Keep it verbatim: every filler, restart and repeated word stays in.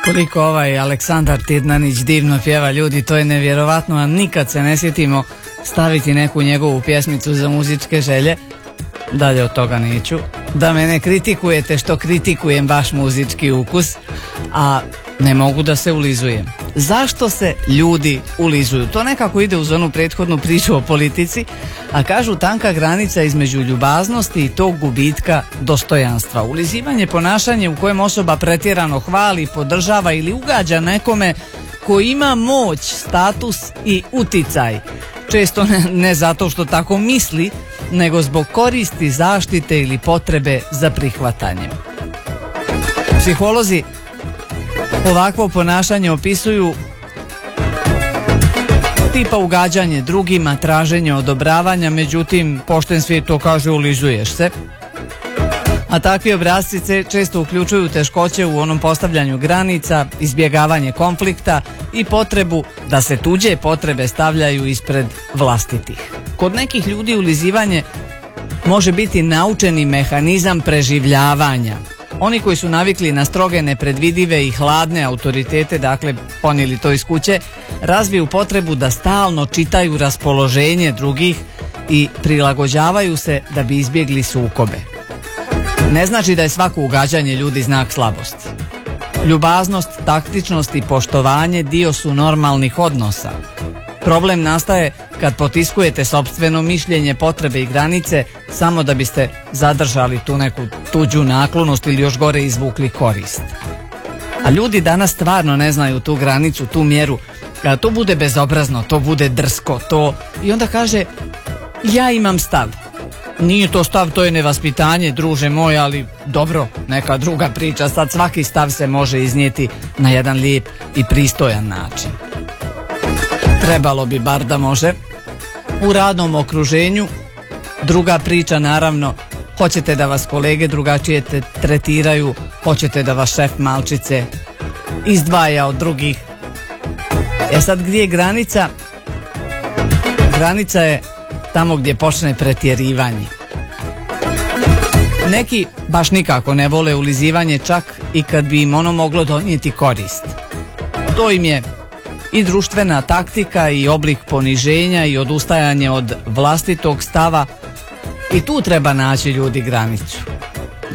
Koliko ovaj Aleksandar Tirnanić divno pjeva, ljudi, to je nevjerovatno, a nikad se ne sjetimo staviti neku njegovu pjesmicu za muzičke želje. Dalje od toga neću. Da me ne kritikujete što kritikujem vaš muzički ukus, a ne mogu da se ulizujem. Zašto se ljudi ulizuju? To nekako ide uz onu prethodnu priču o politici, a kažu tanka granica između ljubaznosti i tog gubitka dostojanstva. Ulizivanje je ponašanje u kojem osoba pretjerano hvali, podržava ili ugađa nekome ko ima moć, status i uticaj. Često ne, ne zato što tako misli, nego zbog koristi, zaštite ili potrebe za prihvatanjem. Psiholozi ovakvo ponašanje opisuju tipa ugađanje drugima, traženje odobravanja, međutim, pošten svijet to kaže, ulizuješ se. A takvi obrasci često uključuju teškoće u onom postavljanju granica, izbjegavanje konflikta i potrebu da se tuđe potrebe stavljaju ispred vlastitih. Kod nekih ljudi ulizivanje može biti naučeni mehanizam preživljavanja. Oni koji su navikli na stroge, nepredvidive i hladne autoritete, dakle ponijeli to iz kuće, razviju potrebu da stalno čitaju raspoloženje drugih i prilagođavaju se da bi izbjegli sukobe. Ne znači da je svako ugađanje ljudi znak slabosti. Ljubaznost, taktičnost i poštovanje dio su normalnih odnosa. Problem nastaje kad potiskujete sopstveno mišljenje, potrebe i granice samo da biste zadržali tu neku tuđu naklonost ili još gore izvukli korist. A ljudi danas stvarno ne znaju tu granicu, tu mjeru. To bude bezobrazno, to bude drsko, to... I onda kaže, ja imam stav. Nije to stav, to je nevaspitanje, druže moj, ali dobro, neka druga priča. Sad svaki stav se može iznijeti na jedan lijep i pristojan način. Trebalo bi bar da može. U radnom okruženju druga priča, naravno, hoćete da vas kolege drugačije te tretiraju, hoćete da vas šef malčice izdvaja od drugih. E sad, gdje je granica? Granica je tamo gdje počne pretjerivanje. Neki baš nikako ne vole ulizivanje, čak i kad bi im ono moglo donijeti korist. To im je i društvena taktika i oblik poniženja i odustajanje od vlastitog stava, i tu treba naći ljudi granicu.